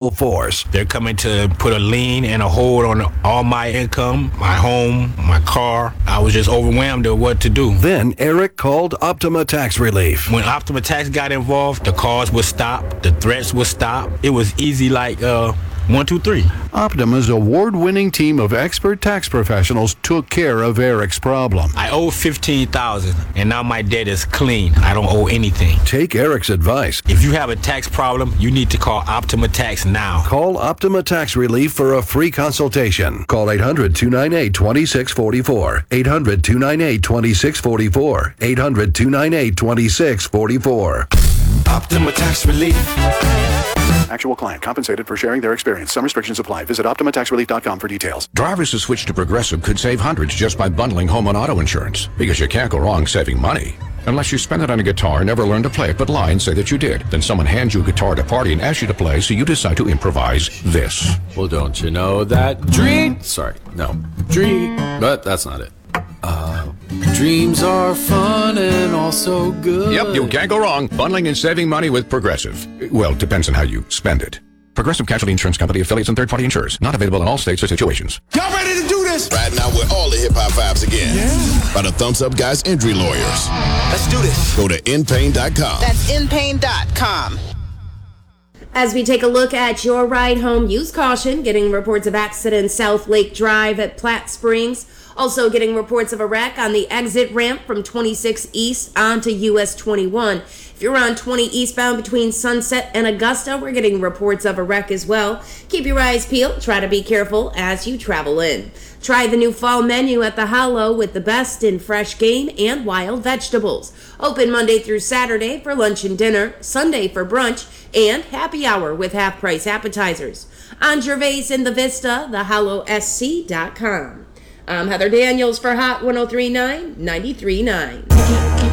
full force. They're coming to put a lien and a hold on all my income, my home, my car. I was just overwhelmed at what to do. Then Eric called Optima Tax Relief. When Optima Tax got involved, the calls would stop, the threats would stop. It was easy like 1, 2, 3. Optima's award-winning team of expert tax professionals took care of Eric's problem. I owe $15,000, and now my debt is clean. I don't owe anything. Take Eric's advice. If you have a tax problem, you need to call Optima Tax now. Call Optima Tax Relief for a free consultation. Call 800-298-2644. 800-298-2644. 800-298-2644. Optima Tax Relief. Actual client compensated for sharing their experience. Some restrictions apply. Visit OptimaTaxRelief.com for details. Drivers who switch to Progressive could save hundreds just by bundling home and auto insurance, because you can't go wrong saving money. Unless you spend it on a guitar, never learn to play it, but lie and say that you did. Then someone hands you a guitar at a party and asks you to play, so you decide to improvise this. Well, don't you know that but that's not it. Dreams are fun and also good. Yep, you can't go wrong bundling and saving money with Progressive. Well, depends on how you spend it. Progressive Casualty Insurance Company, affiliates, and third-party insurers. Not available in all states or situations. Y'all ready to do this? Right now, we're all the hip-hop vibes again. Yeah. By the Thumbs Up Guys Injury Lawyers. Let's do this. Go to inpain.com. That's inpain.com. As we take a look at your ride home, use caution. Getting reports of accident South Lake Drive at Platte Springs. Also getting reports of a wreck on the exit ramp from 26 East onto US 21. If you're on 20 eastbound between Sunset and Augusta, we're getting reports of a wreck as well. Keep your eyes peeled. Try to be careful as you travel in. Try the new fall menu at the Hollow with the best in fresh game and wild vegetables. Open Monday through Saturday for lunch and dinner, Sunday for brunch, and happy hour with half-price appetizers. On Gervais in the Vista, thehollowsc.com. I'm Heather Daniels for Hot 103.9, 93.9.